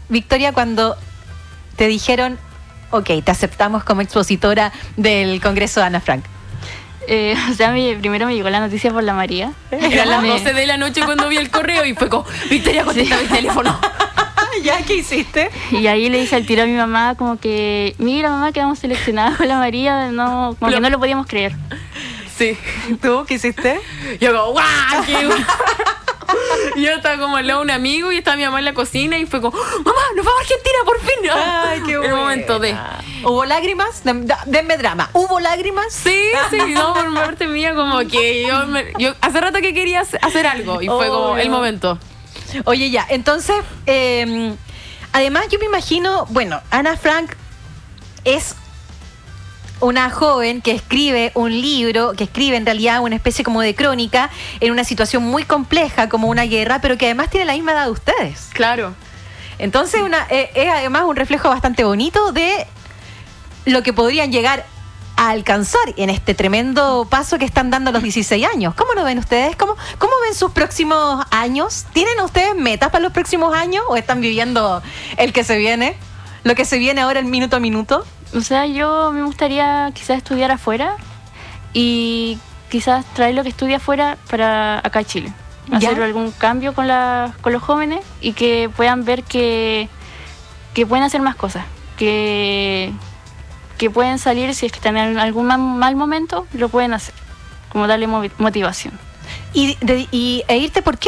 Victoria, cuando te dijeron, ok, te aceptamos como expositora del Congreso de Ana Frank? Primero me llegó la noticia por la María. Eran las 12 de la noche cuando vi el correo y fue como, Victoria, contesta mi teléfono. ¿Ya qué hiciste? Y ahí le dije al tiro a mi mamá como que, mira mamá, quedamos seleccionadas con la María, como que no lo podíamos creer. Sí. ¿Tú qué hiciste? Yo como, ¡guau! Yo estaba como al lado de un amigo y estaba mi mamá en la cocina y fue como, mamá, nos vamos a Argentina por fin. Ay, qué bueno. El momento de... ¿Hubo lágrimas? Denme drama. ¿Hubo lágrimas? Sí, no, por parte mía como que yo hace rato que quería hacer algo y fue como el momento. Oye, ya, entonces, además yo me imagino, bueno, Ana Frank es una joven que escribe un libro, que escribe en realidad una especie como de crónica en una situación muy compleja como una guerra, pero que además tiene la misma edad de ustedes. Claro. Entonces es además un reflejo bastante bonito de lo que podrían llegar a alcanzar en este tremendo paso que están dando a los 16 años. ¿Cómo lo ven ustedes? ¿Cómo ven sus próximos años? ¿Tienen ustedes metas para los próximos años o están viviendo el que se viene? Lo que se viene ahora, el minuto a minuto. O sea, yo me gustaría quizás estudiar afuera y quizás traer lo que estudia afuera para acá a Chile. Hacer algún cambio con los jóvenes y que puedan ver que pueden hacer más cosas, que pueden salir si es que están en algún mal momento, lo pueden hacer, como darle motivación. E irte, ¿por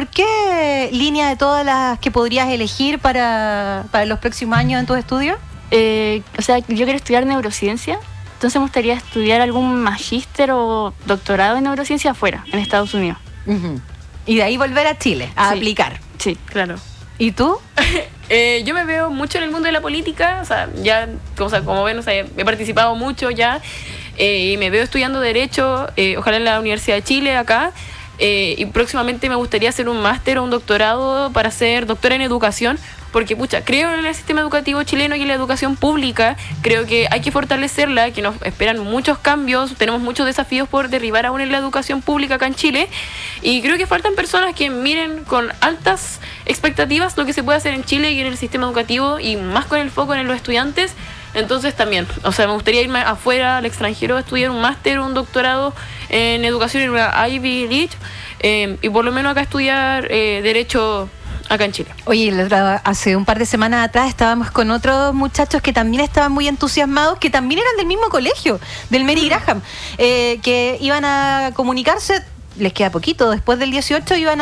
qué línea de todas las que podrías elegir para los próximos años en tus estudios? O sea, yo quiero estudiar neurociencia, entonces me gustaría estudiar algún magíster o doctorado en neurociencia afuera, en Estados Unidos. Uh-huh. Y de ahí volver a Chile a aplicar. Sí, claro. ¿Y tú? Yo me veo mucho en el mundo de la política, o sea, ya, como ven, o sea, he participado mucho ya, y me veo estudiando Derecho, ojalá en la Universidad de Chile, acá, y próximamente me gustaría hacer un máster o un doctorado para ser doctora en educación, porque, creo en el sistema educativo chileno y en la educación pública. Creo que hay que fortalecerla, que nos esperan muchos cambios, tenemos muchos desafíos por derribar aún en la educación pública acá en Chile, y creo que faltan personas que miren con altas expectativas lo que se puede hacer en Chile y en el sistema educativo, y más con el foco en los estudiantes. Entonces también, o sea, me gustaría irme afuera, al extranjero, a estudiar un máster o un doctorado en educación en una Ivy League, y por lo menos acá estudiar Derecho acá en Chile. Oye, hace un par de semanas atrás estábamos con otros muchachos que también estaban muy entusiasmados, que también eran del mismo colegio, del Mary Graham, que iban a comunicarse, les queda poquito, después del 18 iban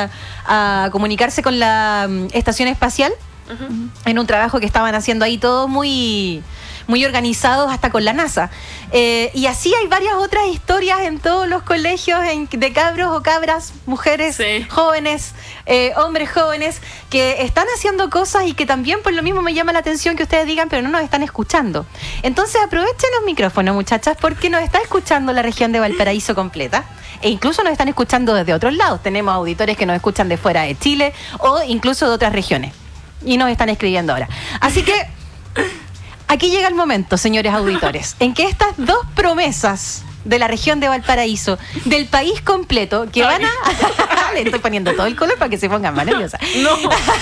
a comunicarse con la estación espacial, uh-huh, en un trabajo que estaban haciendo ahí todos muy organizados, hasta con la NASA. Y así hay varias otras historias en todos los colegios de cabros o cabras, mujeres, sí, jóvenes, hombres jóvenes, que están haciendo cosas y que también por lo mismo me llama la atención que ustedes digan, pero no nos están escuchando. Entonces aprovechen los micrófonos, muchachas, porque nos está escuchando la región de Valparaíso completa, e incluso nos están escuchando desde otros lados. Tenemos auditores que nos escuchan de fuera de Chile o incluso de otras regiones, y nos están escribiendo ahora. Así que aquí llega el momento, señores auditores, en que estas dos promesas de la región de Valparaíso, del país completo, que van a... Le estoy poniendo todo el color para que se pongan más nerviosas. No.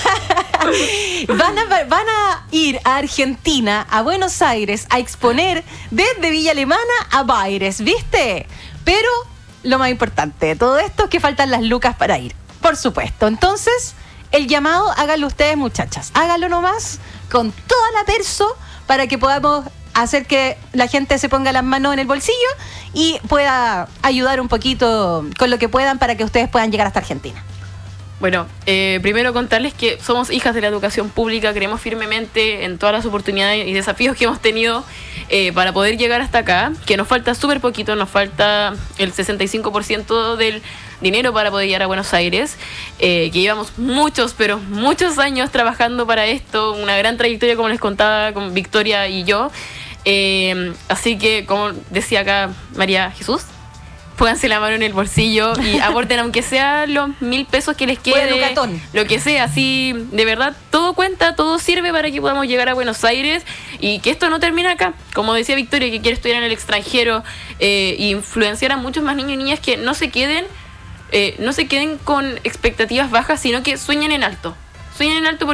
Van a ir a Argentina, a Buenos Aires, a exponer desde Villa Alemana a Baires, ¿viste? Pero lo más importante de todo esto es que faltan las lucas para ir, por supuesto. Entonces, el llamado, háganlo ustedes, muchachas. Háganlo nomás, con toda la perso, para que podamos hacer que la gente se ponga las manos en el bolsillo y pueda ayudar un poquito con lo que puedan para que ustedes puedan llegar hasta Argentina. Bueno, primero contarles que somos hijas de la educación pública, creemos firmemente en todas las oportunidades y desafíos que hemos tenido para poder llegar hasta acá, que nos falta súper poquito, nos falta el 65% del dinero para poder llegar a Buenos Aires, que llevamos muchos años trabajando para esto, una gran trayectoria, como les contaba, con Victoria y yo. Así que, como decía acá María Jesús, pónganse la mano en el bolsillo y aporten, aunque sea los 1.000 pesos que les quede, lo que sea. Así, de verdad, todo cuenta, todo sirve para que podamos llegar a Buenos Aires y que esto no termine acá. Como decía Victoria, que quiere estudiar en el extranjero, e influenciar a muchos más niños y niñas que no se queden con expectativas bajas, sino que sueñen en alto. Sueñen en alto.